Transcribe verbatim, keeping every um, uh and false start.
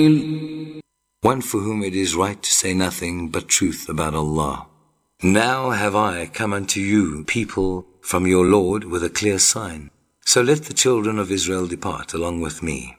one for whom it is right to say nothing but truth about Allah. Now have I come unto you, people, from your Lord with a clear sign. So let the children of Israel depart along with me.